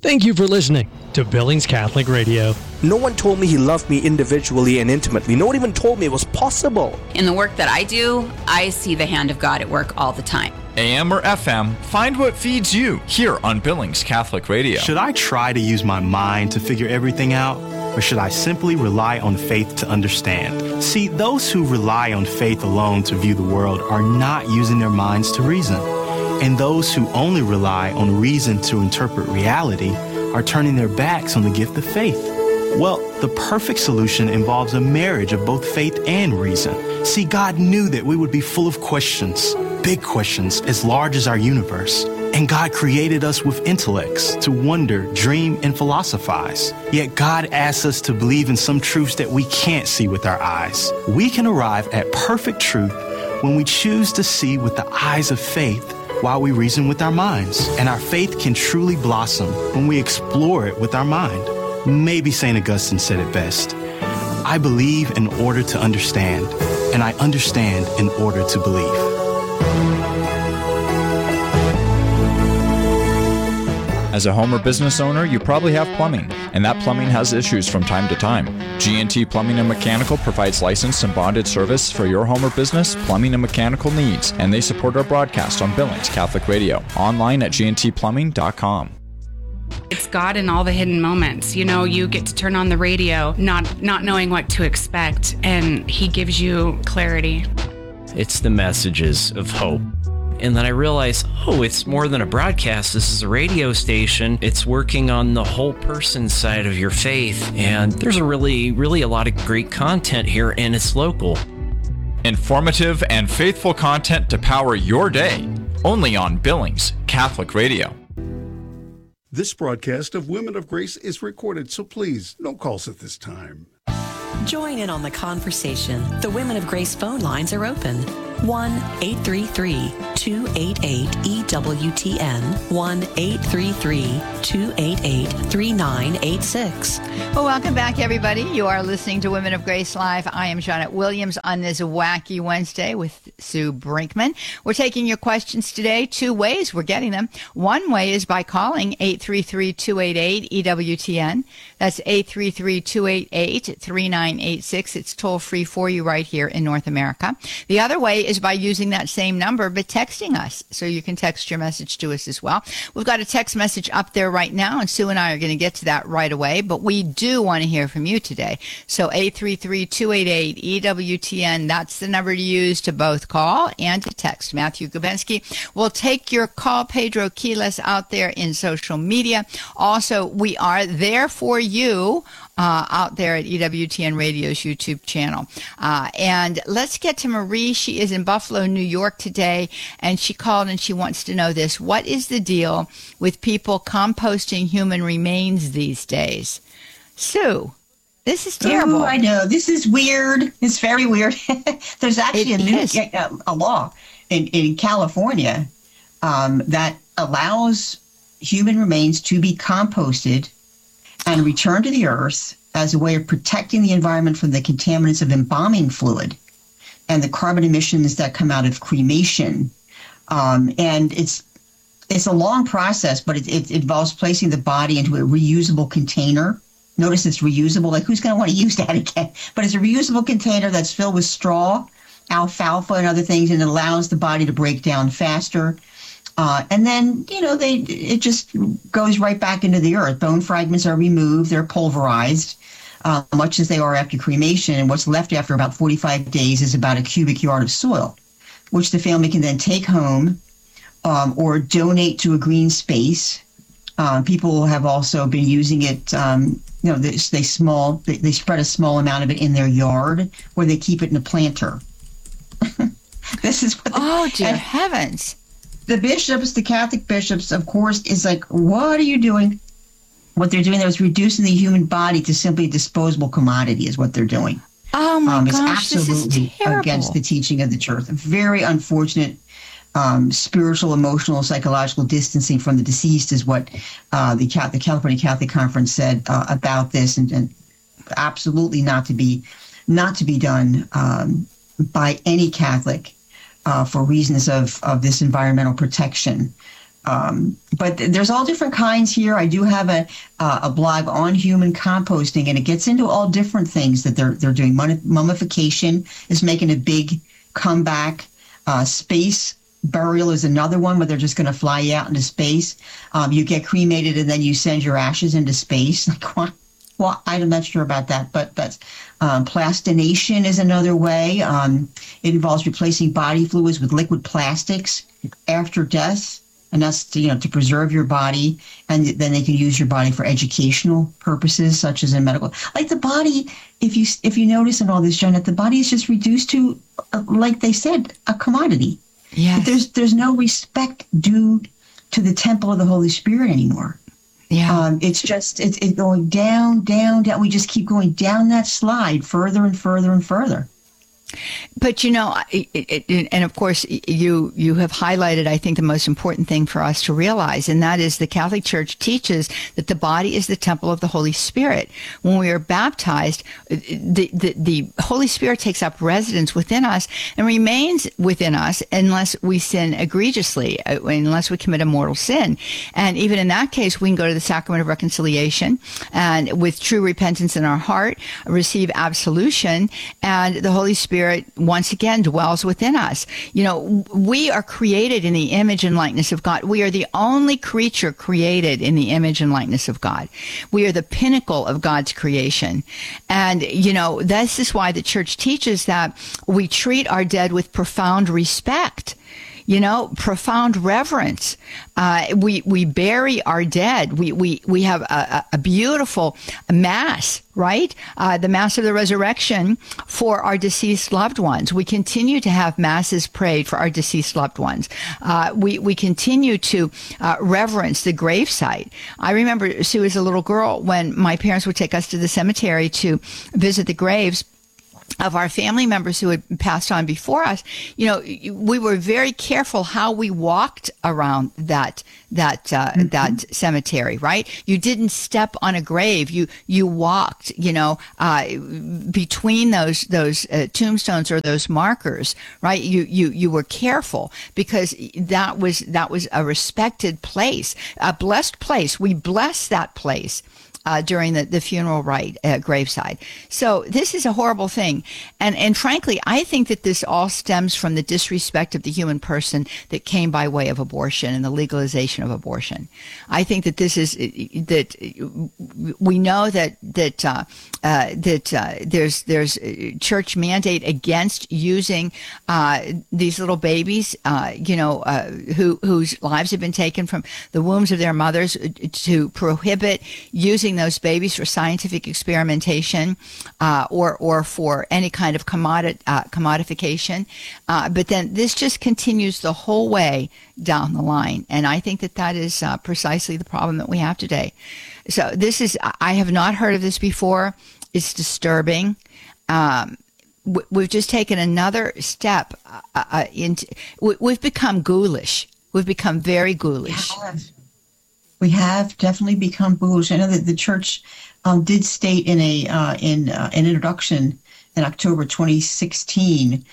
Thank you for listening to Billings Catholic Radio. No one told me he loved me individually and intimately. No one even told me it was possible. In the work that I do, I see the hand of God at work all the time. AM or FM, find what feeds you here on Billings Catholic Radio. Should I try to use my mind to figure everything out? Or should I simply rely on faith to understand? See, those who rely on faith alone to view the world are not using their minds to reason. And those who only rely on reason to interpret reality are turning their backs on the gift of faith. Well, the perfect solution involves a marriage of both faith and reason. See, God knew that we would be full of questions, big questions as large as our universe. And God created us with intellects to wonder, dream, and philosophize. Yet God asks us to believe in some truths that we can't see with our eyes. We can arrive at perfect truth when we choose to see with the eyes of faith while we reason with our minds. And our faith can truly blossom when we explore it with our mind. Maybe St. Augustine said it best. I believe in order to understand, and I understand in order to believe. As a home or business owner, you probably have plumbing, and that plumbing has issues from time to time. G&T Plumbing and Mechanical provides licensed and bonded service for your home or business plumbing and mechanical needs, and they support our broadcast on Billings Catholic Radio, online at gntplumbing.com. It's God in all the hidden moments. You know, you get to turn on the radio, not knowing what to expect, and He gives you clarity. It's the messages of hope. And then I realized, it's more than a broadcast. This is a radio station. It's working on the whole person side of your faith. And there's a really a lot of great content here, and it's local. Informative and faithful content to power your day. Only on Billings Catholic Radio. This broadcast of Women of Grace is recorded, so please, no calls at this time. Join in on the conversation. The Women of Grace phone lines are open. 1-833-288-EWTN. 1-833-288-3986. Well, welcome back, everybody. You are listening to Women of Grace Live. I am Janet Williams on this wacky Wednesday with Sue Brinkman. We're taking your questions today. Two ways we're getting them. One way is by calling 833-288-EWTN. That's 833-288-3986. It's toll free for you right here in North America. The other way is by using that same number, but texting us. So you can text your message to us as well. We've got a text message up there right now, and Sue and I are going to get to that right away, but we do want to hear from you today. So 833-288-EWTN, that's the number to use to both call and to text. Matthew Gubensky will take your call. Pedro Quiles out there in social media. Also, we are there for you out there at EWTN Radio's YouTube channel. And let's get to Marie. She is in Buffalo, New York today, and she called and she wants to know this. What is the deal with people composting human remains these days? Sue, this is terrible. Oh, I know. This is weird. It's very weird. There's actually a law in California that allows human remains to be composted and returned to the earth as a way of protecting the environment from the contaminants of embalming fluid and the carbon emissions that come out of cremation. And it's a long process, but it involves placing the body into a reusable container. Notice it's reusable. Like, who's going to want to use that again? But it's a reusable container that's filled with straw, alfalfa, and other things, and it allows the body to break down faster. And then, it just goes right back into the earth. Bone fragments are removed. They're pulverized, much as they are after cremation. And what's left after about 45 days is about a cubic yard of soil, which the family can then take home or donate to a green space. People have also been using it, they spread a small amount of it in their yard, or they keep it in a planter. This is what dear heavens. The bishops, the Catholic bishops, of course, is like, what are you doing? What they're doing there is reducing the human body to simply a disposable commodity is what they're doing. Oh, my gosh, it's absolutely this is terrible. Against the teaching of the church. Very unfortunate spiritual, emotional, psychological distancing from the deceased is what the California Catholic Conference said about this, and absolutely not to be done by any Catholic. For reasons of this environmental protection. But there's all different kinds here. I do have a blog on human composting, and it gets into all different things that they're doing. Mummification is making a big comeback. Space burial is another one where they're just going to fly you out into space. You get cremated and then you send your ashes into space. Like what? Well, I'm not sure about that, but that's plastination is another way. It involves replacing body fluids with liquid plastics after death, and that's to preserve your body, and then they can use your body for educational purposes, such as in medical. Like the body, if you notice in all this, Janet, the body is just reduced to, like they said, a commodity. Yes. There's no respect due to the temple of the Holy Spirit anymore. Yeah. It's going down, down, down. We just keep going down that slide further and further and further. But, and of course, you have highlighted, I think, the most important thing for us to realize, and that is the Catholic Church teaches that the body is the temple of the Holy Spirit. When we are baptized, the Holy Spirit takes up residence within us and remains within us unless we sin egregiously, unless we commit a mortal sin. And even in that case, we can go to the sacrament of reconciliation and with true repentance in our heart, receive absolution, and the Holy Spirit once again dwells within us. We are created in the image and likeness of God. We are the only creature created in the image and likeness of God. We are the pinnacle of God's creation. And, this is why the church teaches that we treat our dead with profound respect. Profound reverence. We bury our dead. We have a beautiful mass, right? The Mass of the Resurrection for our deceased loved ones. We continue to have masses prayed for our deceased loved ones. We continue to reverence the gravesite. I remember, Sue, as a little girl, when my parents would take us to the cemetery to visit the graves of our family members who had passed on before us. We were very careful how we walked around that cemetery, right? You didn't step on a grave. You walked, between those tombstones or those markers, right? You were careful because that was a respected place, a blessed place. We bless that place. During the funeral rite graveside. So this is a horrible thing. And frankly, I think that this all stems from the disrespect of the human person that came by way of abortion and the legalization of abortion. I think that this is that we know that there's church mandate against using these little babies, whose lives have been taken from the wombs of their mothers, to prohibit using those babies for scientific experimentation or for any kind of commodification. But then this just continues the whole way down the line. And I think that is precisely the problem that we have today. So I have not heard of this before. It's disturbing. We've just taken another step we've become ghoulish. We've become very ghoulish. We have definitely become ghoulish. I know that the church did state in an introduction in October 2016,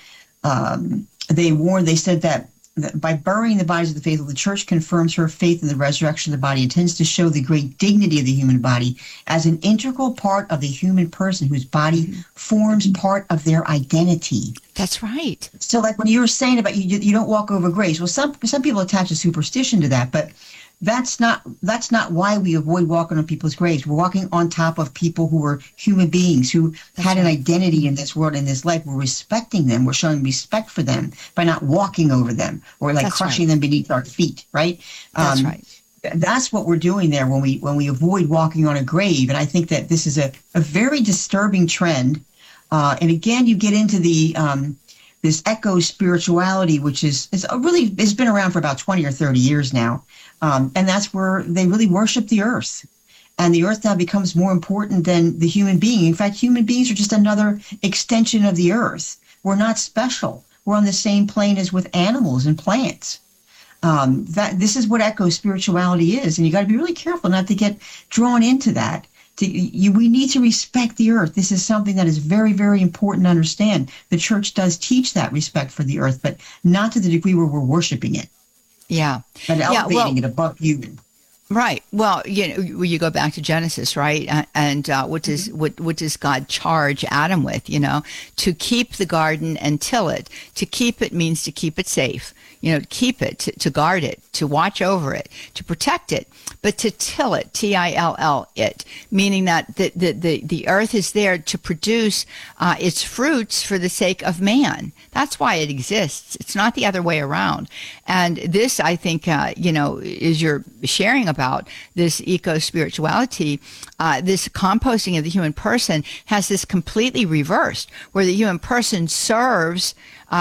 they said that by burying the bodies of the faithful, the church confirms her faith in the resurrection of the body, intends to show the great dignity of the human body as an integral part of the human person whose body forms part of their identity. That's right. So like when you were saying about you don't walk over graves, well, some people attach a superstition to that, but that's not why we avoid walking on people's graves. We're walking on top of people who were human beings, who had an identity in this world, in this life. We're respecting them. We're showing respect for them by not walking over them or crushing them beneath our feet, right? That's right. That's what we're doing there when we avoid walking on a grave. And I think that this is a very disturbing trend. And again, you get into the this eco spirituality, which has been around for about 20 or 30 years now. And that's where they really worship the earth. And the earth now becomes more important than the human being. In fact, human beings are just another extension of the earth. We're not special. We're on the same plane as with animals and plants. This is what eco spirituality is. And you got to be really careful not to get drawn into that. We need to respect the earth. This is something that is very, very important to understand. The church does teach that respect for the earth, but not to the degree where we're worshiping it. Yeah. And elevating it above you. Right. Well, you go back to Genesis, right? And what does God charge Adam with? To keep the garden and till it. To keep it means to keep it safe. To keep it, to guard it, to watch over it, to protect it, but to till it, T-I-L-L, it, meaning that the earth is there to produce its fruits for the sake of man. That's why it exists. It's not the other way around. And this, I think, is you're sharing about this eco-spirituality, this composting of the human person has this completely reversed, where the human person serves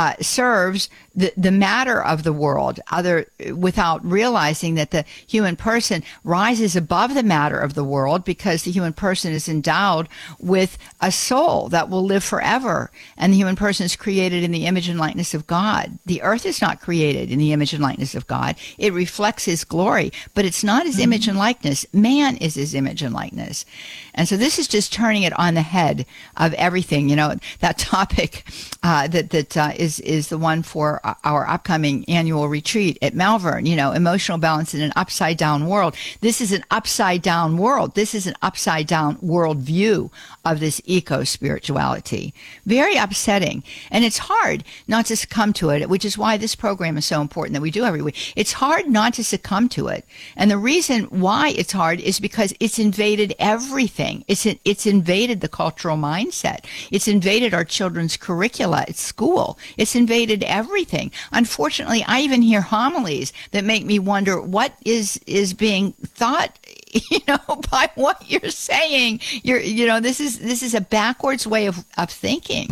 the matter of the world, without realizing that the human person rises above the matter of the world, because the human person is endowed with a soul that will live forever. And the human person is created in the image and likeness of God. The earth is not created in the image and likeness of God. It reflects his glory, but it's not his image and likeness. Man is his image and likeness. And so this is just turning it on the head of everything. That topic that is the one for our upcoming annual retreat at Malvern, emotional balance in an upside down world. This is an upside down world. This is an upside down world view of this eco-spirituality. Very upsetting. And it's hard not to succumb to it, which is why this program is so important that we do every week. It's hard not to succumb to it. And the reason why it's hard is because it's invaded everything. It's invaded the cultural mindset. It's invaded our children's curricula at school. It's invaded everything. Unfortunately, I even hear homilies that make me wonder what is being thought, by what you're saying. This is a backwards way of thinking.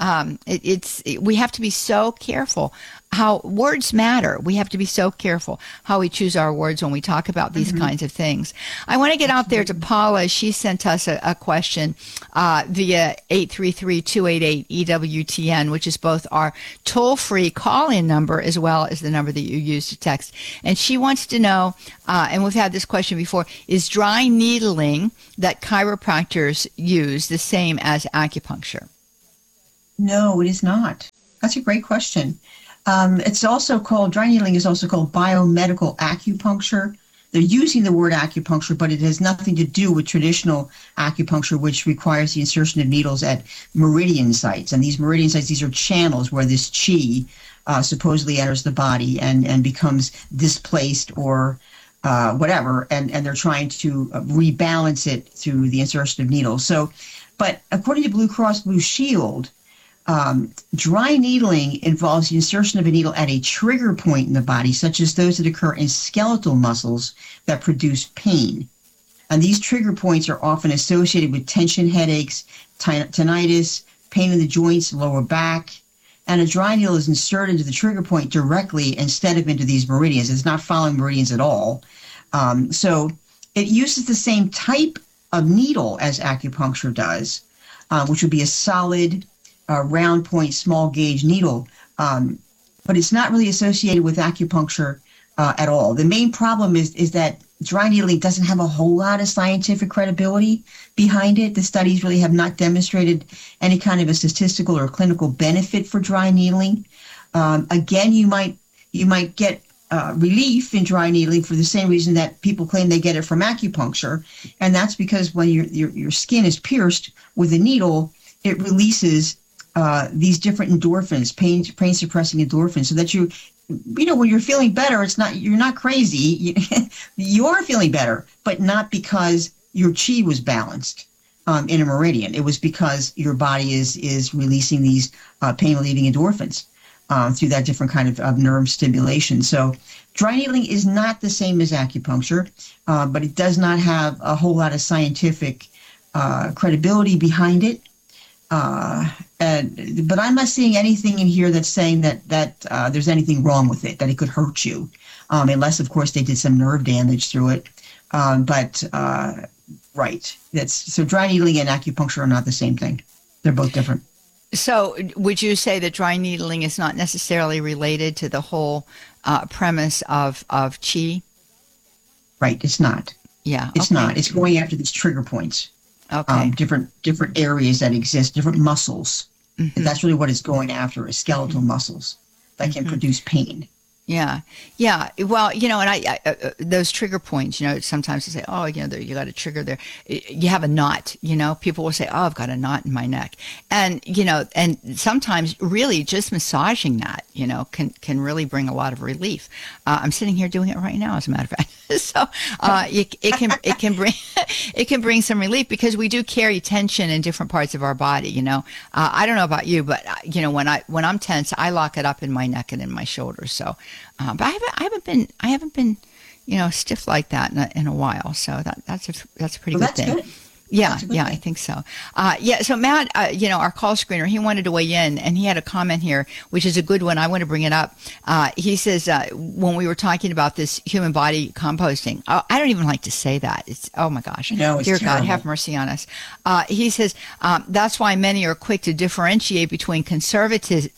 We have to be so careful how words matter. We have to be so careful how we choose our words when we talk about these kinds of things. I want to get out there to Paula. She sent us a question via 833-288-EWTN, which is both our toll-free call-in number as well as the number that you use to text. And she wants to know, and we've had this question before, is dry needling that chiropractors use the same as acupuncture? No, it is not. That's a great question. It's also called, dry needling is also called biomedical acupuncture. They're using the word acupuncture, but it has nothing to do with traditional acupuncture, which requires the insertion of needles at meridian sites. And these meridian sites, these are channels where this chi supposedly enters the body and becomes displaced or whatever. And they're trying to rebalance it through the insertion of needles. So, but according to Blue Cross Blue Shield, dry needling involves the insertion of a needle at a trigger point in the body, such as those that occur in skeletal muscles that produce pain. And these trigger points are often associated with tension headaches, tinnitus, pain in the joints, lower back. And a dry needle is inserted into the trigger point directly instead of into these meridians. It's not following meridians at all. So it uses the same type of needle as acupuncture does, which would be a solid, round point, small gauge needle, but it's not really associated with acupuncture at all. The main problem is that dry needling doesn't have a whole lot of scientific credibility behind it. The studies really have not demonstrated any kind of a statistical or clinical benefit for dry needling. Again, you might get relief in dry needling for the same reason that people claim they get it from acupuncture, and that's because when your skin is pierced with a needle, it releases these different endorphins, pain suppressing endorphins, so that when you're feeling better, you're not crazy. You are feeling better, but not because your chi was balanced in a meridian. It was because your body is releasing these pain relieving endorphins through that different kind of nerve stimulation. So dry needling is not the same as acupuncture, but it does not have a whole lot of scientific credibility behind it. But I'm not seeing anything in here that's saying that there's anything wrong with it, that it could hurt you, unless, of course, they did some nerve damage through it. Right. So dry needling and acupuncture are not the same thing. They're both different. So would you say that dry needling is not necessarily related to the whole premise of chi? Right. It's not. Yeah. It's not. It's going after these trigger points. Okay. Different areas that exist, different muscles. Mm-hmm. That's really what it's going after, is skeletal muscles that can produce pain. Yeah. Yeah. Well, and I those trigger points, sometimes they say, oh, you got a trigger there. You have a knot, people will say, oh, I've got a knot in my neck. And, and sometimes really just massaging that, can really bring a lot of relief. I'm sitting here doing it right now, as a matter of fact. So, it can bring some relief because we do carry tension in different parts of our body, I don't know about you, but when I'm tense, I lock it up in my neck and in my shoulders. So, but I haven't been, stiff like that in a while. So that's a pretty good thing. Good. Yeah, I think so. So Matt, our call screener, he wanted to weigh in, and he had a comment here, which is a good one. I want to bring it up. He says, when we were talking about this human body composting, I don't even like to say that. It's, oh my gosh. No, it's dear terrible. God, have mercy on us. He says, that's why many are quick to differentiate between conservationism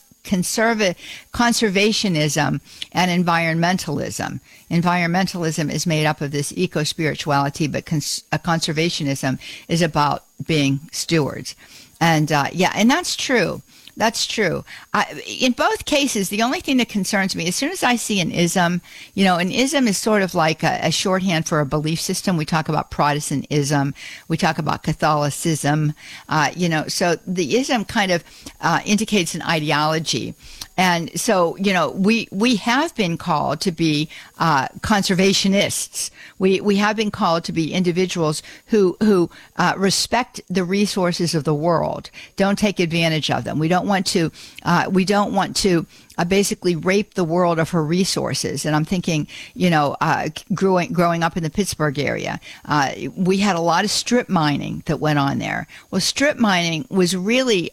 and environmentalism. Environmentalism is made up of this eco-spirituality, but conservationism is about being stewards. And and that's true. That's true. In both cases, the only thing that concerns me, as soon as I see an ism, an ism is sort of like a shorthand for a belief system. We talk about Protestantism. We talk about Catholicism. So the ism kind of indicates an ideology. And so, we have been called to be conservationists. We have been called to be individuals who respect the resources of the world, don't take advantage of them. We don't want to basically rape the world of her resources. And I'm thinking, growing up in the Pittsburgh area, we had a lot of strip mining that went on there. Well, strip mining was really,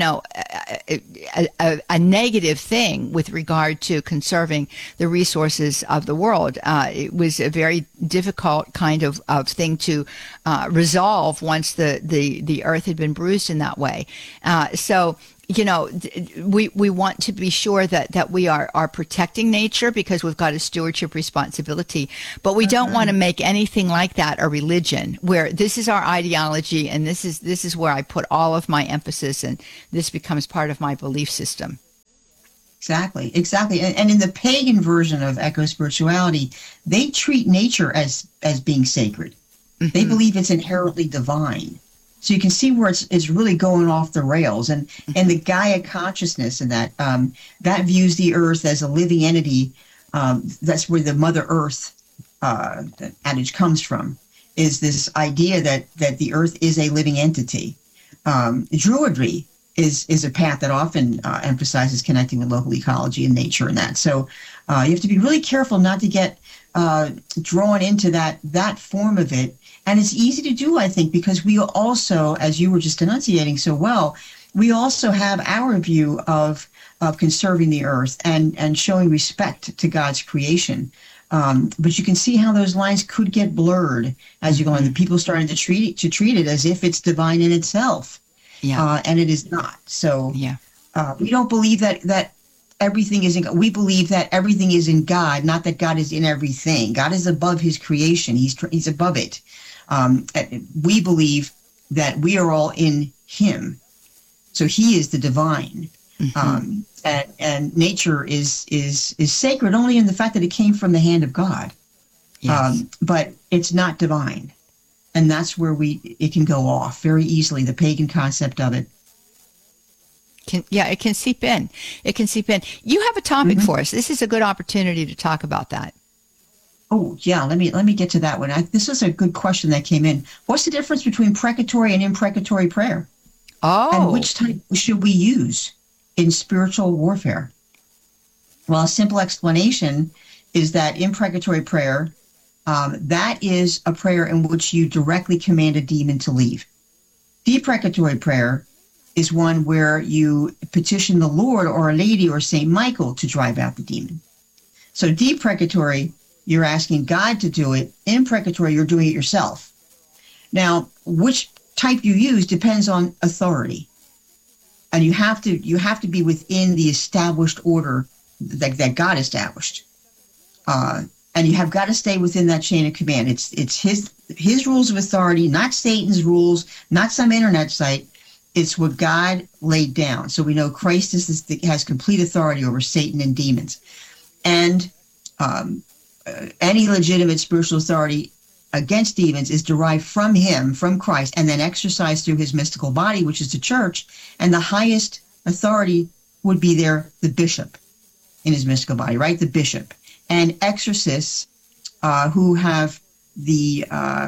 a negative thing with regard to conserving the resources of the world. It was a very difficult kind of thing to resolve once the earth had been bruised in that way. We want to be sure that we are protecting nature because we've got a stewardship responsibility, but we don't want to make anything like that a religion where this is our ideology and this is where I put all of my emphasis and this becomes part of my belief system. Exactly. And in the pagan version of eco-spirituality, they treat nature as being sacred. Mm-hmm. They believe it's inherently divine. So you can see where it's really going off the rails. And the Gaia consciousness and that views the earth as a living entity. That's where the Mother Earth adage comes from, is this idea that the earth is a living entity. Druidry is a path that often emphasizes connecting with local ecology and nature and that. So you have to be really careful not to get drawn into that form of it. And it's easy to do, I think, because we also, as you were just enunciating so well, we also have our view of conserving the earth and showing respect to God's creation. But you can see how those lines could get blurred as you go on. The people starting to treat it as if it's divine in itself. Yeah. And it is not. So we don't believe that everything is in God. We believe that everything is in God, not that God is in everything. God is above his creation. He's above it. We believe that we are all in him. So he is the divine. Mm-hmm. And nature is sacred only in the fact that it came from the hand of God. Yes. But it's not divine. And that's where it can go off very easily, the pagan concept of it. It can seep in. It can seep in. You have a topic for us. This is a good opportunity to talk about that. Oh, yeah. Let me get to that one. This is a good question that came in. What's the difference between precatory and imprecatory prayer? Oh. And which type should we use in spiritual warfare? Well, a simple explanation is that imprecatory prayer, that is a prayer in which you directly command a demon to leave. Deprecatory prayer is one where you petition the Lord or a lady or St. Michael to drive out the demon. So deprecatory, you're asking God to do it. Imprecatory, you're doing it yourself. Now, which type you use depends on authority. And you have to be within the established order that God established. And you have got to stay within that chain of command. It's his rules of authority, not Satan's rules, not some internet site. It's what God laid down. So we know Christ has complete authority over Satan and demons. And any legitimate spiritual authority against demons is derived from him, from Christ, and then exercised through his mystical body, which is the church. And the highest authority would be the bishop in his mystical body, right? The bishop. And exorcists who have the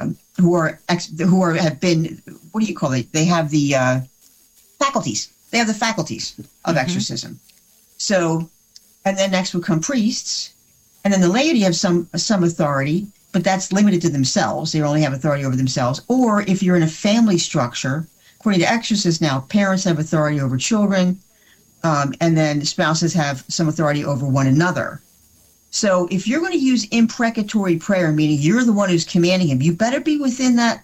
have been, what do you call it? They have the faculties. They have the faculties of exorcism. So, and then next would come priests, and then the laity have some authority, but that's limited to themselves. They only have authority over themselves. Or if you're in a family structure, according to exorcists now, parents have authority over children, and then spouses have some authority over one another. So if you're going to use imprecatory prayer, meaning you're the one who's commanding him, you better be within that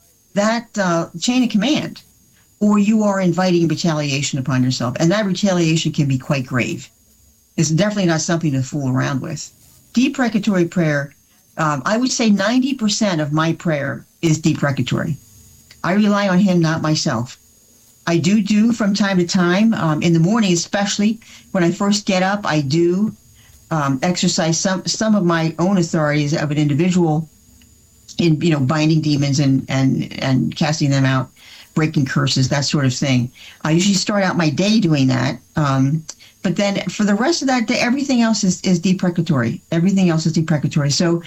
chain of command, or you are inviting retaliation upon yourself. And that retaliation can be quite grave. It's definitely not something to fool around with. Deprecatory prayer, I would say 90% of my prayer is deprecatory. I rely on him, not myself. I do from time to time, in the morning especially, when I first get up, I do exercise some of my own authorities of an individual in, binding demons and casting them out, breaking curses, that sort of thing. I usually start out my day doing that. But then for the rest of that day, everything else is deprecatory. Everything else is deprecatory. So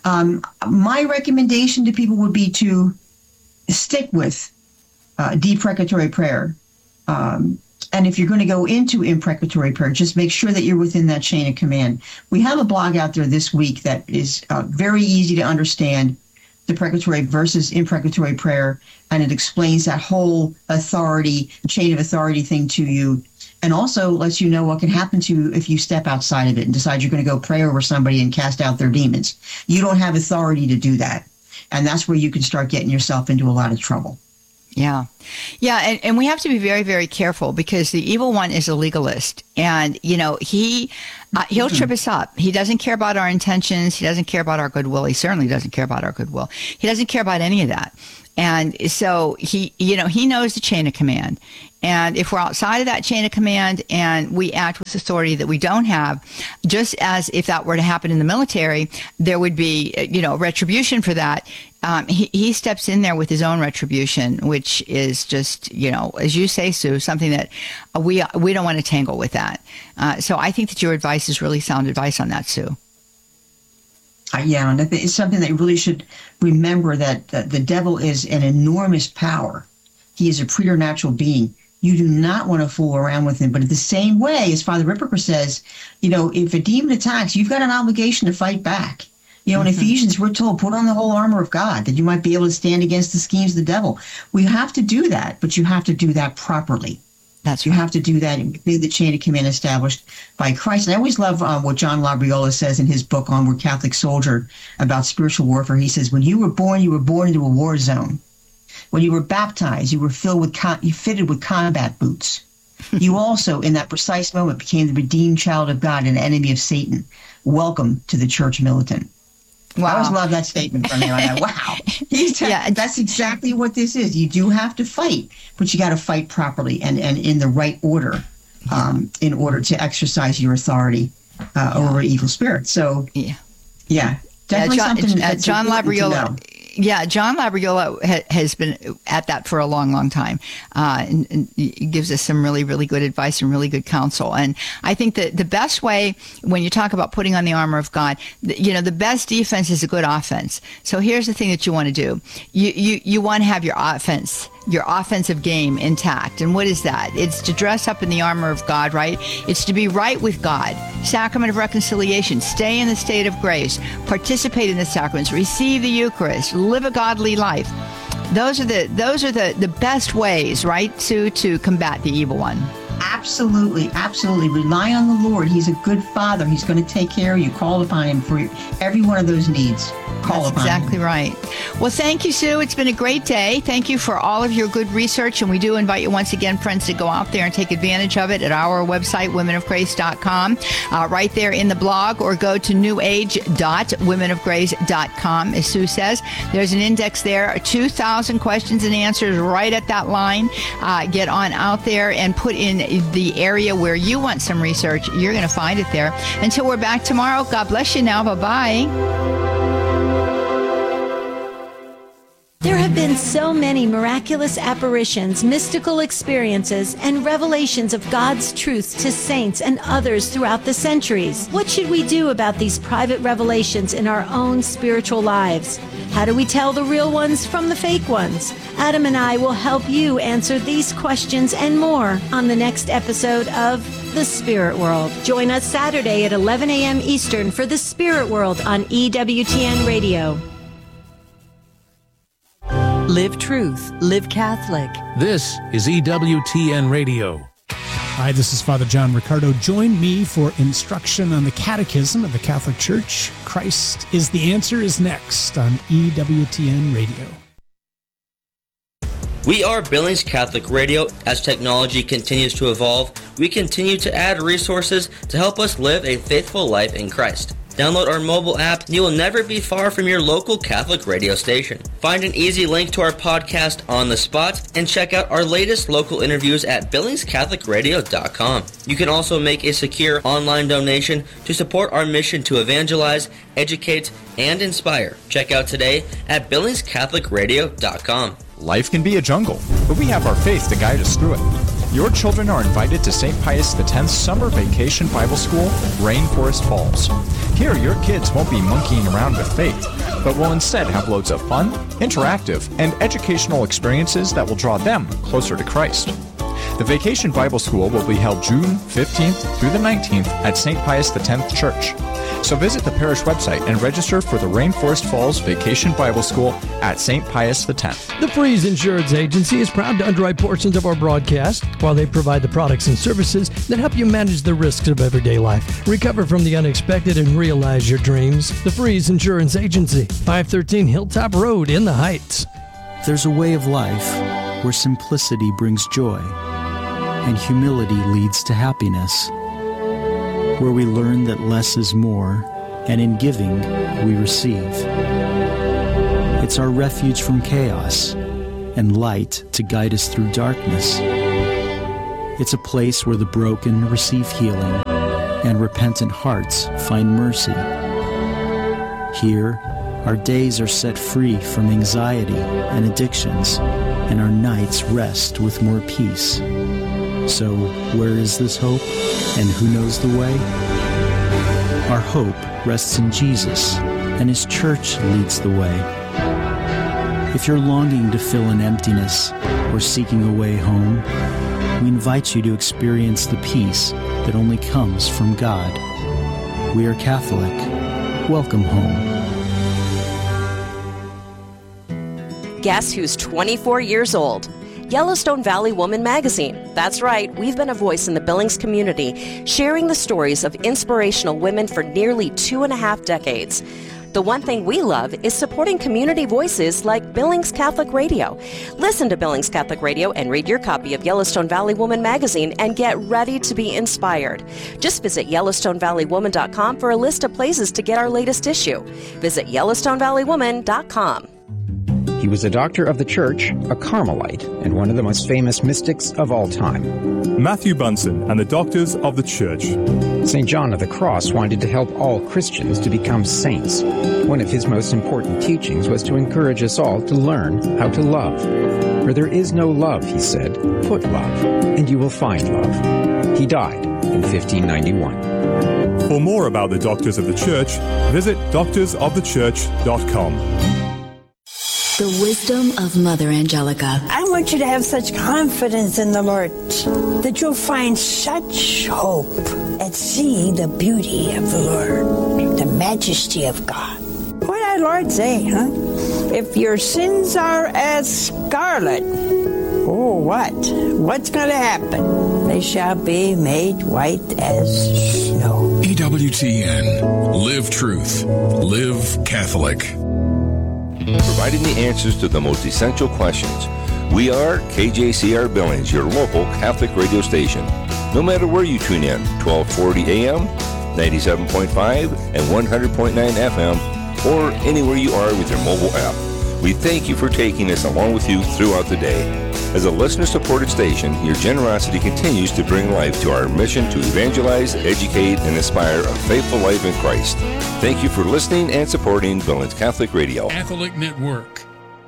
my recommendation to people would be to stick with deprecatory prayer. And if you're going to go into imprecatory prayer, just make sure that you're within that chain of command. We have a blog out there this week that is very easy to understand, deprecatory versus imprecatory prayer, and it explains that whole chain of authority thing to you, and also lets you know what can happen to you if you step outside of it and decide you're going to go pray over somebody and cast out their demons. You don't have authority to do that, and that's where you can start getting yourself into a lot of trouble. Yeah. Yeah. And we have to be very, very careful, because the evil one is a legalist, and, he'll trip us up. He doesn't care about our intentions. He doesn't care about our goodwill. He certainly doesn't care about our goodwill. He doesn't care about any of that. And so he knows the chain of command. And if we're outside of that chain of command and we act with authority that we don't have, just as if that were to happen in the military, there would be, retribution for that. He steps in there with his own retribution, which is just, as you say, Sue, something that we don't want to tangle with that. So I think that your advice is really sound advice on that, Sue. Yeah, and it's something that you really should remember, that the devil is an enormous power. He is a preternatural being. You do not want to fool around with him. But in the same way, as Father Ripperger says, if a demon attacks, you've got an obligation to fight back. In Ephesians, we're told, put on the whole armor of God, that you might be able to stand against the schemes of the devil. We have to do that, but you have to do that properly. That's right. You have to do that in the chain of command established by Christ. And I always love what John Labriola says in his book, Onward Catholic Soldier, about spiritual warfare. He says, when you were born into a war zone. When you were baptized, you were fitted with combat boots. You also, in that precise moment, became the redeemed child of God and enemy of Satan. Welcome to the church militant. Wow. I always love that statement from him. Wow. That's exactly what this is. You do have to fight, but you got to fight properly and in the right order, in order to exercise your authority over evil spirits. So, definitely something that's John Labriola. Yeah, John Labriola has been at that for a long, long time, and he gives us some really, really good advice and really good counsel. And I think that the best way, when you talk about putting on the armor of God, the best defense is a good offense. So here's the thing that you want to do: you want to have your offensive game intact. And what is that? It's to dress up in the armor of God, right? It's to be right with God. Sacrament of reconciliation. Stay in the state of grace. Participate in the sacraments. Receive the Eucharist. Live a godly life. Those are the best ways, right, Sue, to combat the evil one. Absolutely, absolutely. Rely on the Lord. He's a good Father. He's going to take care of you. Call upon him for every one of those needs. That's exactly right. Well, thank you, Sue. It's been a great day. Thank you for all of your good research. And we do invite you once again, friends, to go out there and take advantage of it at our website, womenofgrace.com, right there in the blog, or go to newage.womenofgrace.com. As Sue says, there's an index there, 2,000 questions and answers right at that line. Get on out there and put in the area where you want some research, you're going to find it there. Until we're back tomorrow, God bless you now. Bye-bye. There have been so many miraculous apparitions, mystical experiences, and revelations of God's truth to saints and others throughout the centuries. What should we do about these private revelations in our own spiritual lives? How do we tell the real ones from the fake ones? Adam and I will help you answer these questions and more on the next episode of The Spirit World. Join us Saturday at 11 a.m. Eastern for The Spirit World on EWTN Radio. Live Truth, Live Catholic. This is EWTN Radio. Hi, this is Father John Riccardo. Join me for instruction on the Catechism of the Catholic Church. Christ is the Answer is next on EWTN Radio. We are Billings Catholic Radio. As technology continues to evolve, we continue to add resources to help us live a faithful life in Christ. Download our mobile app and you will never be far from your local Catholic radio station. Find an easy link to our podcast on the spot and check out our latest local interviews at BillingsCatholicRadio.com. You can also make a secure online donation to support our mission to evangelize, educate, and inspire. Check out today at BillingsCatholicRadio.com. Life can be a jungle, but we have our faith to guide us through it. Your children are invited to St. Pius X's Summer Vacation Bible School, Rainforest Falls. Here, your kids won't be monkeying around with faith, but will instead have loads of fun, interactive, and educational experiences that will draw them closer to Christ. The Vacation Bible School will be held June 15th through the 19th at St. Pius X Church. So visit the parish website and register for the Rainforest Falls Vacation Bible School at St. Pius X. The Freeze Insurance Agency is proud to underwrite portions of our broadcast while they provide the products and services that help you manage the risks of everyday life, recover from the unexpected, and realize your dreams. The Freeze Insurance Agency, 513 Hilltop Road in the Heights. There's a way of life where simplicity brings joy and humility leads to happiness, where we learn that less is more, and in giving, we receive. It's our refuge from chaos and light to guide us through darkness. It's a place where the broken receive healing and repentant hearts find mercy. Here, our days are set free from anxiety and addictions, and our nights rest with more peace. So, where is this hope, and who knows the way? Our hope rests in Jesus, and His church leads the way. If you're longing to fill an emptiness or seeking a way home, we invite you to experience the peace that only comes from God. We are Catholic. Welcome home. Guess who's 24 years old? Yellowstone Valley Woman Magazine. That's right, we've been a voice in the Billings community, sharing the stories of inspirational women for nearly 2.5 decades. The one thing we love is supporting community voices like Billings Catholic Radio. Listen to Billings Catholic Radio and read your copy of Yellowstone Valley Woman Magazine and get ready to be inspired. Just visit YellowstoneValleyWoman.com for a list of places to get our latest issue. Visit YellowstoneValleyWoman.com. He was a doctor of the church, a Carmelite, and one of the most famous mystics of all time. Matthew Bunson and the Doctors of the Church. St. John of the Cross wanted to help all Christians to become saints. One of his most important teachings was to encourage us all to learn how to love. Where there is no love, he said, put love, and you will find love. He died in 1591. For more about the Doctors of the Church, visit doctorsofthechurch.com. The wisdom of Mother Angelica. I want you to have such confidence in the Lord that you'll find such hope at seeing the beauty of the Lord, the majesty of God. What did our Lord say, huh? If your sins are as scarlet, oh, what? What's going to happen? They shall be made white as snow. EWTN. Live truth. Live Catholic. Providing the answers to the most essential questions. We are KJCR Billings, your local Catholic radio station. No matter where you tune in, 1240 AM, 97.5, and 100.9 FM, or anywhere you are with your mobile app. We thank you for taking us along with you throughout the day. As a listener-supported station, your generosity continues to bring life to our mission to evangelize, educate, and inspire a faithful life in Christ. Thank you for listening and supporting Billings Catholic Radio. Catholic Network.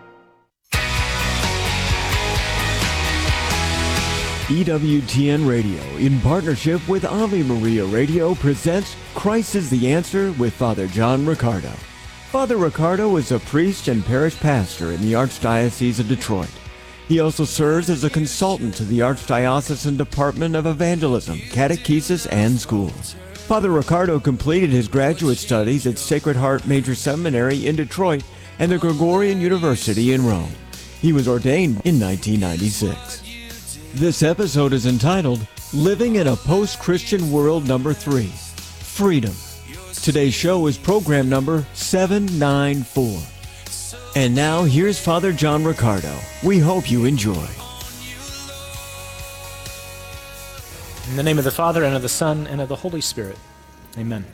EWTN Radio, in partnership with Ave Maria Radio, presents Christ is the Answer with Father John Riccardo. Father Riccardo is a priest and parish pastor in the Archdiocese of Detroit. He also serves as a consultant to the Archdiocesan Department of Evangelism, Catechesis, and Schools. Father Riccardo completed his graduate studies at Sacred Heart Major Seminary in Detroit and the Gregorian University in Rome. He was ordained in 1996. This episode is entitled, Living in a Post-Christian World Number 3, Freedom. Today's show is program number 794. And now, here's Father John Riccardo. We hope you enjoy. In the name of the Father, and of the Son, and of the Holy Spirit. Amen.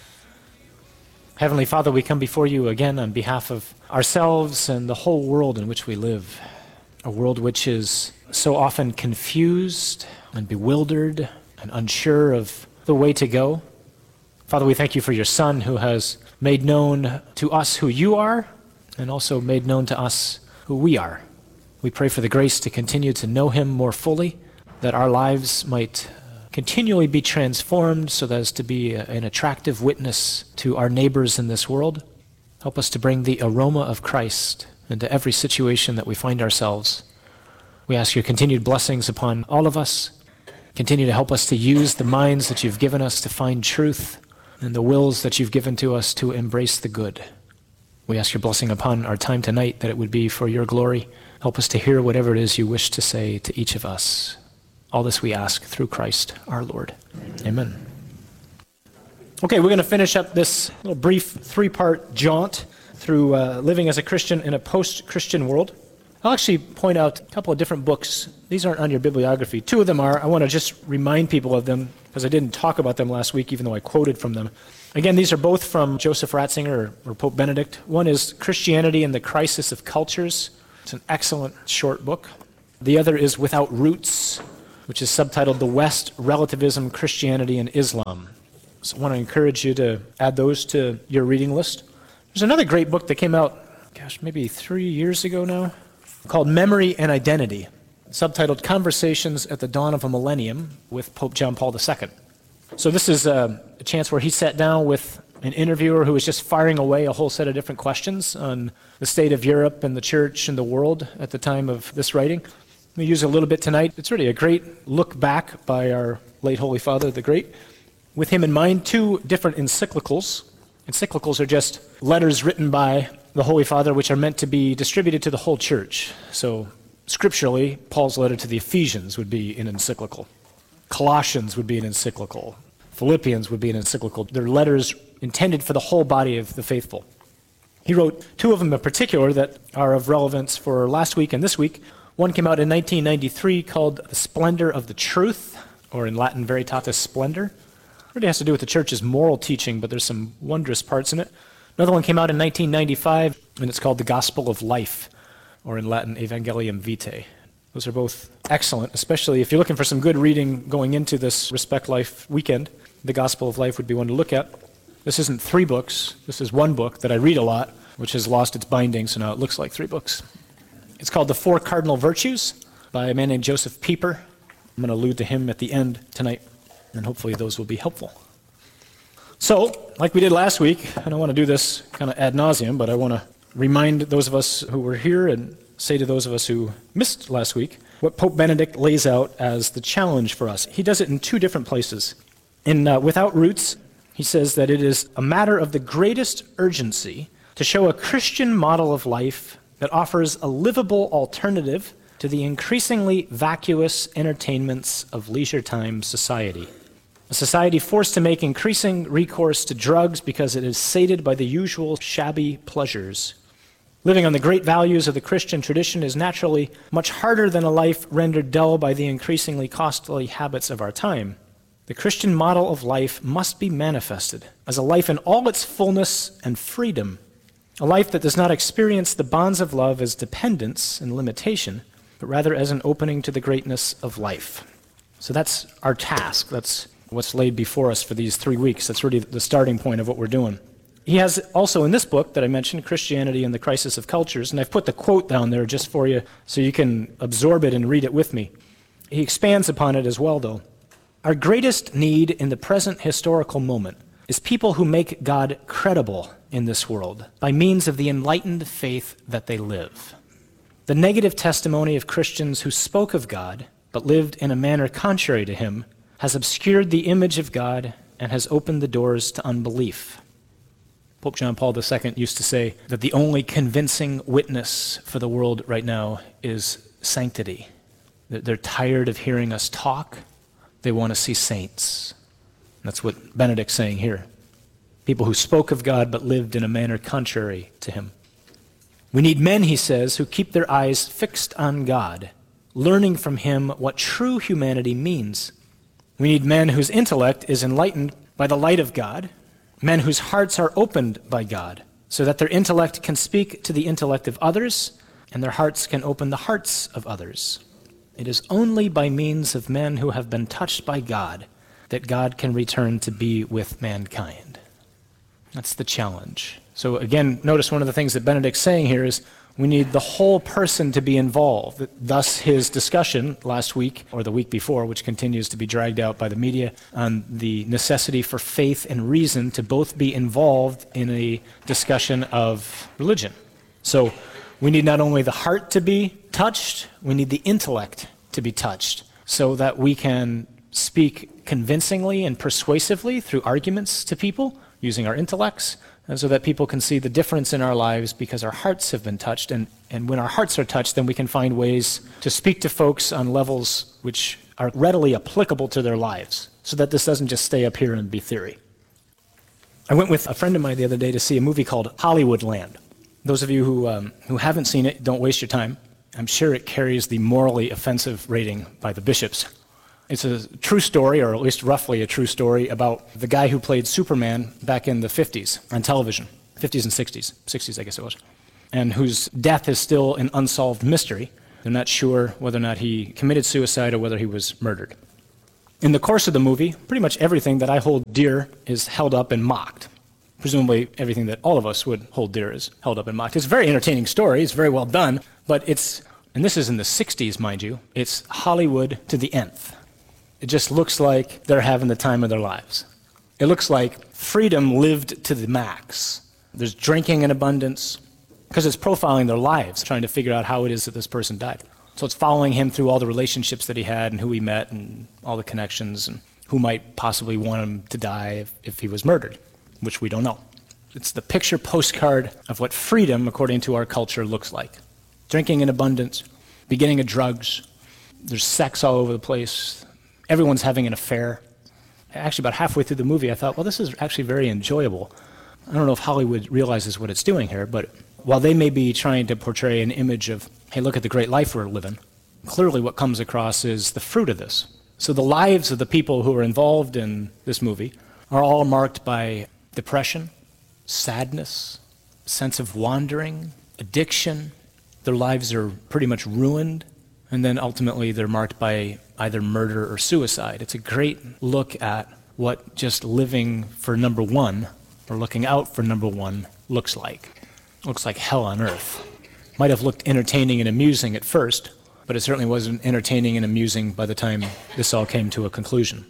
Heavenly Father, we come before you again on behalf of ourselves and the whole world in which we live. A world which is so often confused and bewildered and unsure of the way to go. Father, we thank you for your Son who has made known to us who you are and also made known to us who we are. We pray for the grace to continue to know him more fully, that our lives might continually be transformed so as to be an attractive witness to our neighbors in this world. Help us to bring the aroma of Christ into every situation that we find ourselves. We ask your continued blessings upon all of us. Continue to help us to use the minds that you've given us to find truth and the wills that you've given to us to embrace the good. We ask your blessing upon our time tonight, that it would be for your glory. Help us to hear whatever it is you wish to say to each of us. All this we ask through Christ our Lord. Amen. Okay, we're going to finish up this little brief three-part jaunt through living as a Christian in a post-Christian world. I'll actually point out a couple of different books. These aren't on your bibliography. Two of them are. I want to just remind people of them because I didn't talk about them last week, even though I quoted from them. Again, these are both from Joseph Ratzinger or Pope Benedict. One is Christianity and the Crisis of Cultures. It's an excellent short book. The other is Without Roots, which is subtitled The West, Relativism, Christianity, and Islam. So I want to encourage you to add those to your reading list. There's another great book that came out, maybe 3 years ago now, called Memory and Identity, subtitled Conversations at the Dawn of a Millennium with Pope John Paul II. So this is a chance where he sat down with an interviewer who was just firing away a whole set of different questions on the state of Europe and the church and the world at the time of this writing. We use a little bit tonight. It's really a great look back by our late Holy Father the Great. With him in mind, two different encyclicals. Encyclicals are just letters written by the Holy Father, which are meant to be distributed to the whole church. So, scripturally, Paul's letter to the Ephesians would be an encyclical. Colossians would be an encyclical. Philippians would be an encyclical. They're letters intended for the whole body of the faithful. He wrote two of them in particular that are of relevance for last week and this week. One came out in 1993 called The Splendor of the Truth, or in Latin, Veritatis Splendor. It really has to do with the church's moral teaching, but there's some wondrous parts in it. Another one came out in 1995, and it's called The Gospel of Life, or in Latin, Evangelium Vitae. Those are both excellent, especially if you're looking for some good reading going into this Respect Life weekend. The Gospel of Life would be one to look at. This isn't 3 books. This is one book that I read a lot, which has lost its binding, so now it looks like 3 books. It's called The 4 Cardinal Virtues by a man named Joseph Pieper. I'm going to allude to him at the end tonight, and hopefully those will be helpful. So, like we did last week, I don't want to do this kind of ad nauseum, but I want to remind those of us who were here and say to those of us who missed last week what Pope Benedict lays out as the challenge for us. He does it in 2 different places. In Without Roots, he says that it is a matter of the greatest urgency to show a Christian model of life that offers a livable alternative to the increasingly vacuous entertainments of leisure time society. A society forced to make increasing recourse to drugs because it is sated by the usual shabby pleasures. Living on the great values of the Christian tradition is naturally much harder than a life rendered dull by the increasingly costly habits of our time. The Christian model of life must be manifested as a life in all its fullness and freedom, A life that does not experience the bonds of love as dependence and limitation, but rather as an opening to the greatness of life. So that's our task. That's what's laid before us for these 3 weeks. That's really the starting point of what we're doing. He has also in this book that I mentioned, Christianity and the Crisis of Cultures, and I've put the quote down there just for you so you can absorb it and read it with me. He expands upon it as well, though. Our greatest need in the present historical moment is people who make God credible in this world by means of the enlightened faith that they live. The negative testimony of Christians who spoke of God but lived in a manner contrary to him has obscured the image of God and has opened the doors to unbelief. Pope John Paul II used to say that the only convincing witness for the world right now is sanctity. They're tired of hearing us talk. They want to see saints. That's what Benedict's saying here. People who spoke of God but lived in a manner contrary to him. We need men, he says, who keep their eyes fixed on God, learning from him what true humanity means. We need men whose intellect is enlightened by the light of God, men whose hearts are opened by God, so that their intellect can speak to the intellect of others, and their hearts can open the hearts of others. It is only by means of men who have been touched by God that God can return to be with mankind. That's the challenge. So again, notice one of the things that Benedict's saying here is we need the whole person to be involved. Thus his discussion last week, or the week before, which continues to be dragged out by the media, on the necessity for faith and reason to both be involved in a discussion of religion. So we need not only the heart to be touched, we need the intellect to be touched so that we can speak convincingly and persuasively through arguments to people using our intellects, and so that people can see the difference in our lives because our hearts have been touched. And when our hearts are touched, then we can find ways to speak to folks on levels which are readily applicable to their lives, so that this doesn't just stay up here and be theory. I went with a friend of mine the other day to see a movie called Hollywoodland. Those of you who haven't seen it, don't waste your time. I'm sure it carries the morally offensive rating by the bishops. It's a true story, or at least roughly a true story, about the guy who played Superman back in the 50s on television, 50s and 60s I guess it was, and whose death is still an unsolved mystery. They're not sure whether or not he committed suicide or whether he was murdered. In the course of the movie, pretty much everything that I hold dear is held up and mocked. Presumably everything that all of us would hold dear is held up and mocked. It's a very entertaining story, it's very well done, but it's, and this is in the 60s, mind you, it's Hollywood to the nth. It just looks like they're having the time of their lives. It looks like freedom lived to the max. There's drinking in abundance, because it's profiling their lives, trying to figure out how it is that this person died. So it's following him through all the relationships that he had and who he met and all the connections and who might possibly want him to die if he was murdered, which we don't know. It's the picture postcard of what freedom, according to our culture, looks like. Drinking in abundance, beginning of drugs, there's sex all over the place, everyone's having an affair. Actually, about halfway through the movie, I thought, well, this is actually very enjoyable. I don't know if Hollywood realizes what it's doing here, but while they may be trying to portray an image of, hey, look at the great life we're living, clearly what comes across is the fruit of this. So the lives of the people who are involved in this movie are all marked by depression, sadness, sense of wandering, addiction. Their lives are pretty much ruined. And then ultimately they're marked by either murder or suicide. It's a great look at what just living for number one, or looking out for number one, looks like. It looks like hell on earth. Might have looked entertaining and amusing at first, but it certainly wasn't entertaining and amusing by the time this all came to a conclusion.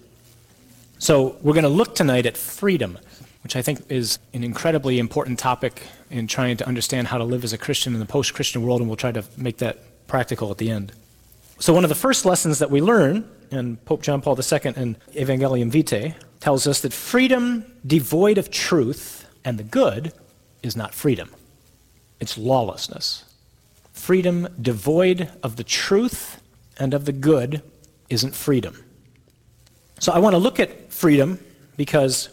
So we're going to look tonight at freedom, which I think is an incredibly important topic in trying to understand how to live as a Christian in the post-Christian world, and we'll try to make that practical at the end. So one of the first lessons that we learn, and Pope John Paul II in Evangelium Vitae tells us that freedom devoid of truth and the good is not freedom. It's lawlessness. Freedom devoid of the truth and of the good isn't freedom. So I want to look at freedom because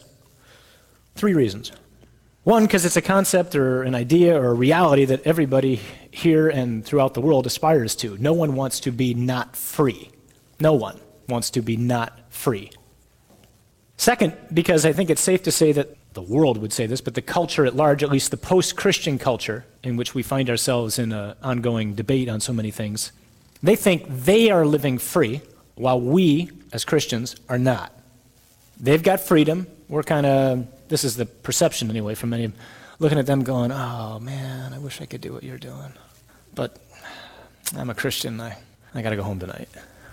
3 reasons. One, because it's a concept or an idea or a reality that everybody here and throughout the world aspires to. No one wants to be not free. No one wants to be not free. Second, because I think it's safe to say that the world would say this, but the culture at large, at least the post-Christian culture in which we find ourselves in an ongoing debate on so many things, they think they are living free while we, as Christians, are not. They've got freedom. We're kind of, this is the perception anyway from many, looking at them going, oh man, I wish I could do what you're doing. But I'm a Christian, I got to go home tonight.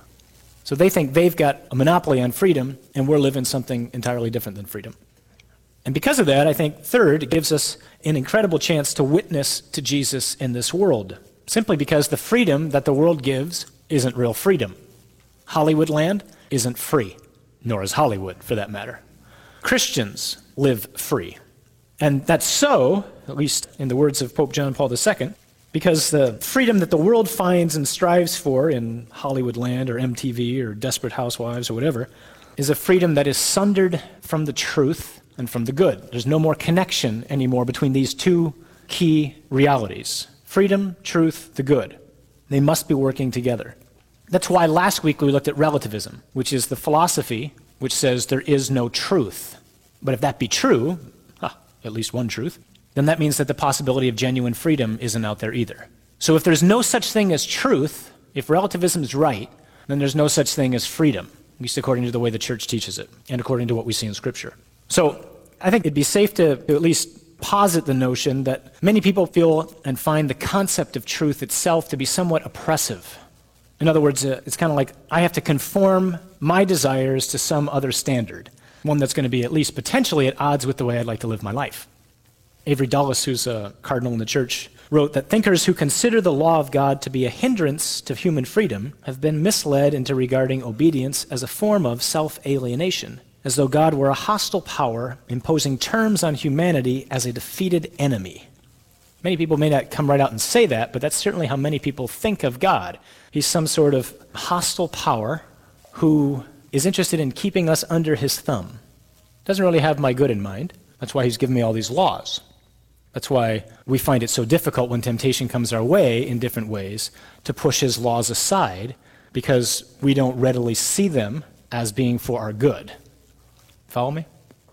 So they think they've got a monopoly on freedom, and we're living something entirely different than freedom. And because of that, I think, third, it gives us an incredible chance to witness to Jesus in this world, simply because the freedom that the world gives isn't real freedom. Hollywood land isn't free, nor is Hollywood, for that matter. Christians live free. And that's so, at least in the words of Pope John Paul II, because the freedom that the world finds and strives for in Hollywood land or MTV or Desperate Housewives or whatever is a freedom that is sundered from the truth and from the good. There's no more connection anymore between these two key realities. Freedom, truth, the good. They must be working together. That's why last week we looked at relativism, which is the philosophy which says there is no truth. But if that be true, at least one truth, then that means that the possibility of genuine freedom isn't out there either. So if there's no such thing as truth, if relativism is right, then there's no such thing as freedom, at least according to the way the church teaches it, and according to what we see in Scripture. So I think it'd be safe to at least posit the notion that many people feel and find the concept of truth itself to be somewhat oppressive. In other words, it's kind of like I have to conform my desires to some other standard, one that's going to be at least potentially at odds with the way I'd like to live my life. Avery Dulles, who's a cardinal in the church, wrote that thinkers who consider the law of God to be a hindrance to human freedom have been misled into regarding obedience as a form of self-alienation, as though God were a hostile power imposing terms on humanity as a defeated enemy. Many people may not come right out and say that, but that's certainly how many people think of God. He's some sort of hostile power who is interested in keeping us under his thumb. Doesn't really have my good in mind. That's why he's given me all these laws. That's why we find it so difficult when temptation comes our way in different ways to push his laws aside, because we don't readily see them as being for our good. Follow me?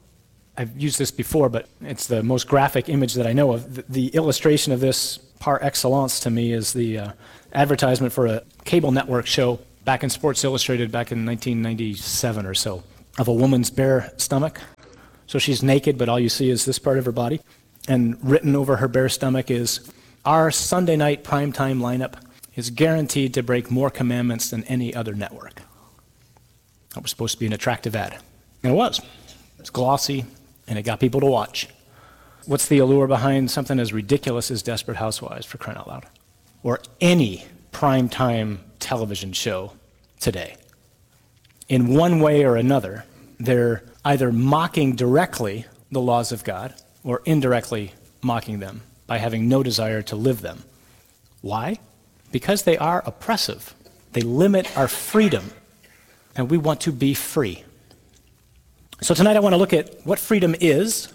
I've used this before, but it's the most graphic image that I know of. The illustration of this par excellence to me is the advertisement for a cable network show back in Sports Illustrated back in 1997 or so, of a woman's bare stomach. So she's naked, but all you see is this part of her body. And written over her bare stomach is, "Our Sunday night primetime lineup is guaranteed to break more commandments than any other network." That was supposed to be an attractive ad. And it was. It's glossy, and it got people to watch. What's the allure behind something as ridiculous as Desperate Housewives, for crying out loud? Or any primetime television show today? In one way or another, they're either mocking directly the laws of God or indirectly mocking them by having no desire to live them. Why? Because they are oppressive. They limit our freedom, and we want to be free. So tonight I want to look at what freedom is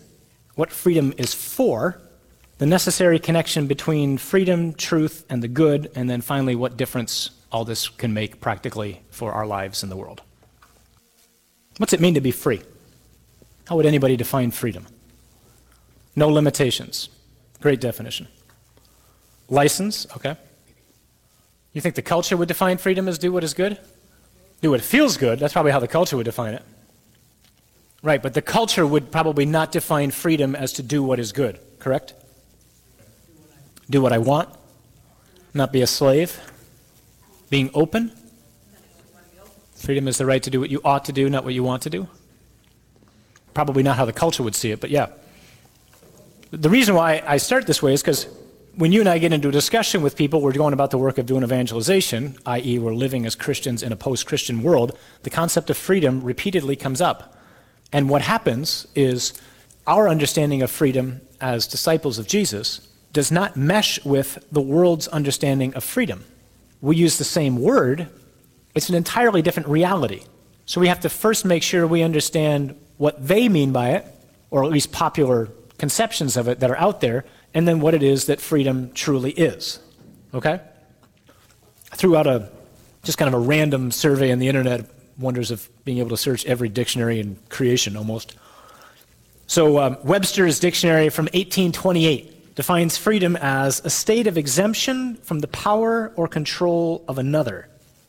for, the necessary connection between freedom, truth, and the good, and then finally what difference all this can make practically for our lives in the world. What's it mean to be free? How would anybody define freedom? No limitations. Great definition. License, okay. You think the culture would define freedom as do what is good? Do what feels good, that's probably how the culture would define it. Right, but the culture would probably not define freedom as to do what is good, correct? Do what I want, not be a slave, being open. Freedom is the right to do what you ought to do, not what you want to do. Probably not how the culture would see it, but yeah. The reason why I start this way is because when you and I get into a discussion with people, we're going about the work of doing evangelization, i.e. we're living as Christians in a post-Christian world, the concept of freedom repeatedly comes up. And what happens is our understanding of freedom as disciples of Jesus does not mesh with the world's understanding of freedom. We use the same word, it's an entirely different reality. So we have to first make sure we understand what they mean by it, or at least popular conceptions of it that are out there, and then what it is that freedom truly is. Okay? I threw out just kind of a random survey on the internet, wonders of being able to search every dictionary in creation almost. So Webster's dictionary from 1828 defines freedom as a state of exemption from the power or control of another,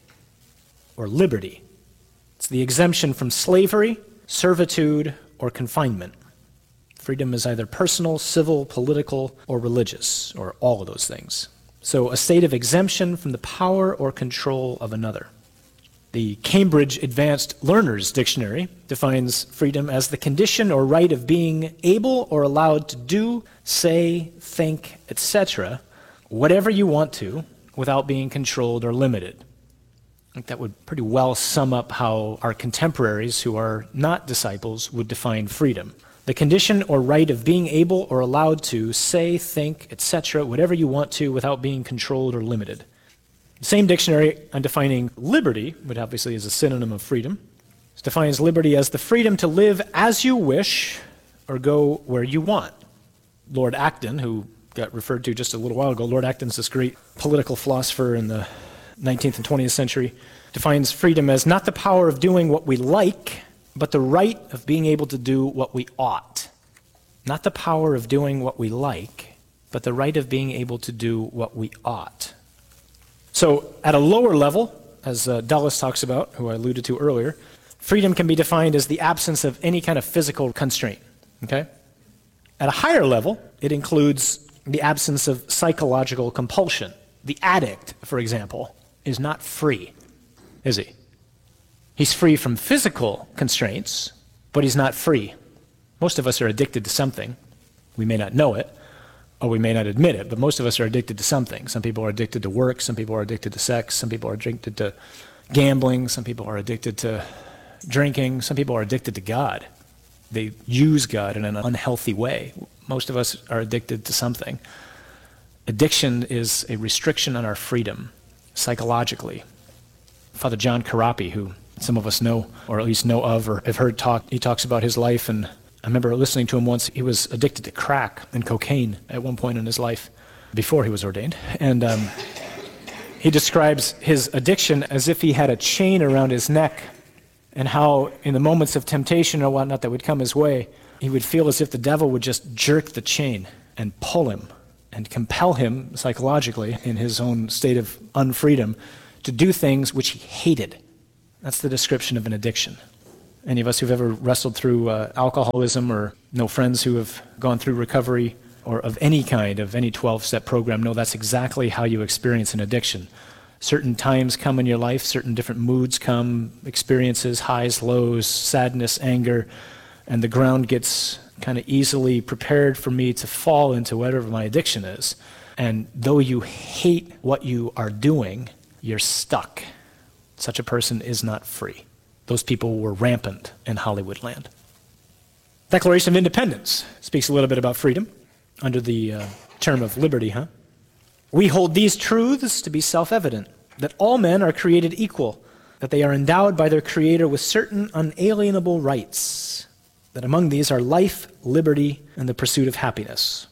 or liberty. It's the exemption from slavery, servitude, or confinement. Freedom is either personal, civil, political, or religious, or all of those things. So a state of exemption from the power or control of another. The Cambridge Advanced Learners Dictionary defines freedom as the condition or right of being able or allowed to do, say, think, etc., whatever you want to, without being controlled or limited. I think that would pretty well sum up how our contemporaries who are not disciples would define freedom. The condition or right of being able or allowed to say, think, etc., whatever you want to, without being controlled or limited. The same dictionary on defining liberty, which obviously is a synonym of freedom, defines liberty as the freedom to live as you wish or go where you want. Lord Acton, who got referred to just a little while ago, Lord Acton's this great political philosopher in the 19th and 20th century, defines freedom as not the power of doing what we like, but the right of being able to do what we ought. Not the power of doing what we like, but the right of being able to do what we ought. So at a lower level, as Dulles talks about, who I alluded to earlier, freedom can be defined as the absence of any kind of physical constraint. Okay? At a higher level, it includes the absence of psychological compulsion. The addict, for example, is not free, is he? He's free from physical constraints, but he's not free. Most of us are addicted to something. We may not know it, or we may not admit it, but most of us are addicted to something. Some people are addicted to work, some people are addicted to sex, some people are addicted to gambling, some people are addicted to drinking, some people are addicted to God. They use God in an unhealthy way. Most of us are addicted to something. Addiction is a restriction on our freedom, psychologically. Father John Karapi, who some of us know, or at least know of, or have heard talk, he talks about his life, and I remember listening to him once. He was addicted to crack and cocaine at one point in his life, before he was ordained. And he describes his addiction as if he had a chain around his neck, and how in the moments of temptation or whatnot that would come his way, he would feel as if the devil would just jerk the chain and pull him and compel him psychologically in his own state of unfreedom to do things which he hated. That's the description of an addiction. Any of us who've ever wrestled through alcoholism or know friends who have gone through recovery or of any kind, of any 12-step program, know that's exactly how you experience an addiction. Certain times come in your life, certain different moods come, experiences, highs, lows, sadness, anger, and the ground gets kind of easily prepared for me to fall into whatever my addiction is. And though you hate what you are doing, you're stuck. Such a person is not free. Those people were rampant in Hollywood land. Declaration of Independence speaks a little bit about freedom under the term of liberty, We hold these truths to be self-evident, that all men are created equal, that they are endowed by their Creator with certain unalienable rights, that among these are life, liberty, and the pursuit of happiness.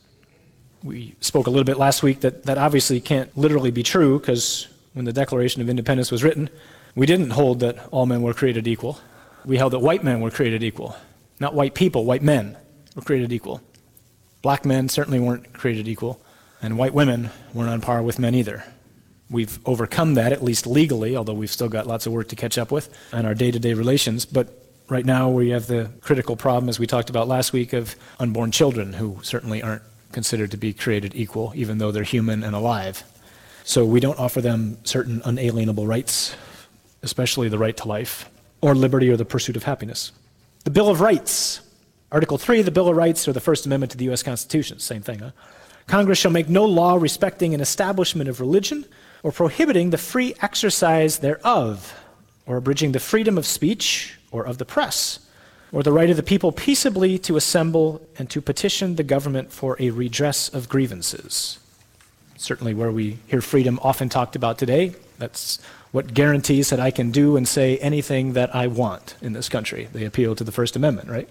We spoke a little bit last week that obviously can't literally be true, because when the Declaration of Independence was written, we didn't hold that all men were created equal. We held that white men were created equal. Not white people, white men were created equal. Black men certainly weren't created equal, and white women weren't on par with men either. We've overcome that, at least legally, although we've still got lots of work to catch up with in our day-to-day relations. But right now we have the critical problem, as we talked about last week, of unborn children who certainly aren't considered to be created equal, even though they're human and alive. So we don't offer them certain unalienable rights, especially the right to life, or liberty, or the pursuit of happiness. The Bill of Rights. Article 3 of the Bill of Rights, or the First Amendment to the U.S. Constitution. Same thing, Congress shall make no law respecting an establishment of religion or prohibiting the free exercise thereof, or abridging the freedom of speech or of the press, or the right of the people peaceably to assemble and to petition the government for a redress of grievances. Certainly where we hear freedom often talked about today, that's what guarantees that I can do and say anything that I want in this country. They appeal to the First Amendment, right?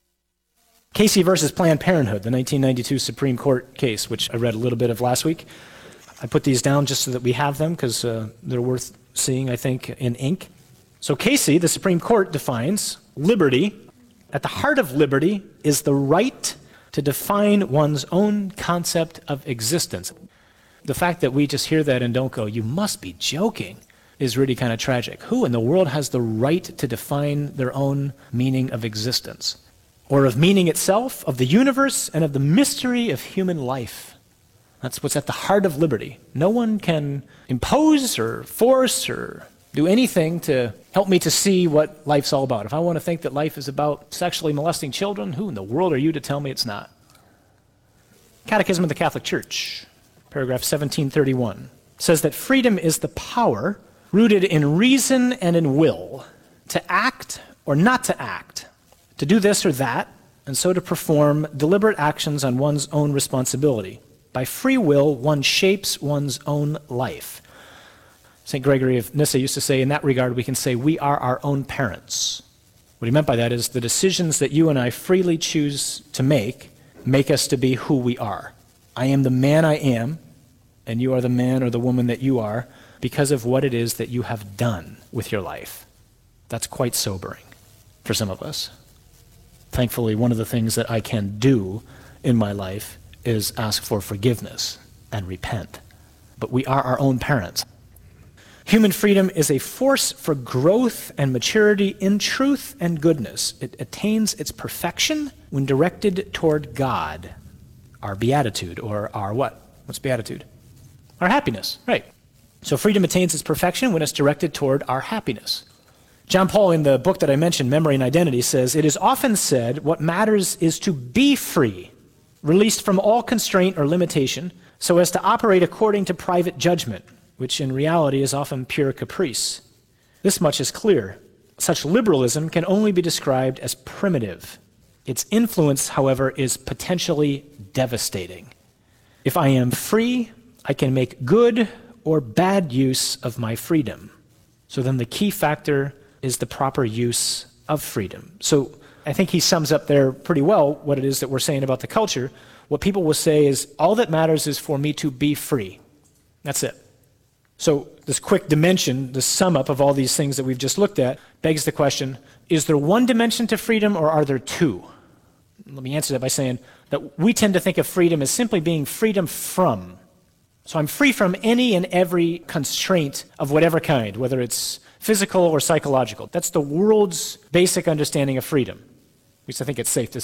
Casey versus Planned Parenthood, the 1992 Supreme Court case, which I read a little bit of last week. I put these down just so that we have them, because they're worth seeing, I think, in ink. So Casey, the Supreme Court defines liberty At the heart of liberty is the right to define one's own concept of existence. The fact that we just hear that and don't go, you must be joking, is really kind of tragic. Who in the world has the right to define their own meaning of existence? Or of meaning itself, of the universe, and of the mystery of human life? That's what's at the heart of liberty. No one can impose or force or do anything to help me to see what life's all about. If I want to think that life is about sexually molesting children, who in the world are you to tell me it's not? Catechism of the Catholic Church, paragraph 1731, says that freedom is the power rooted in reason and in will to act or not to act, to do this or that, and so to perform deliberate actions on one's own responsibility. By free will, one shapes one's own life. St. Gregory of Nyssa used to say, in that regard, we can say we are our own parents. What he meant by that is the decisions that you and I freely choose to make us to be who we are. I am the man I am, and you are the man or the woman that you are because of what it is that you have done with your life. That's quite sobering for some of us. Thankfully, one of the things that I can do in my life is ask for forgiveness and repent. But we are our own parents. Human freedom is a force for growth and maturity in truth and goodness. It attains its perfection when directed toward God, our beatitude, or our what? What's beatitude? Our happiness, right. So freedom attains its perfection when it's directed toward our happiness. John Paul, in the book that I mentioned, Memory and Identity, says, "It is often said what matters is to be free, released from all constraint or limitation, so as to operate according to private judgment, which in reality is often pure caprice. This much is clear. Such liberalism can only be described as primitive. Its influence, however, is potentially devastating. If I am free, I can make good or bad use of my freedom. So then the key factor is the proper use of freedom." So I think he sums up there pretty well what it is that we're saying about the culture. What people will say is, all that matters is for me to be free. That's it. So this quick dimension, the sum up of all these things that we've just looked at, begs the question, is there one dimension to freedom or are there two? Let me answer that by saying that we tend to think of freedom as simply being freedom from. So I'm free from any and every constraint of whatever kind, whether it's physical or psychological. That's the world's basic understanding of freedom. At least I think it's safe to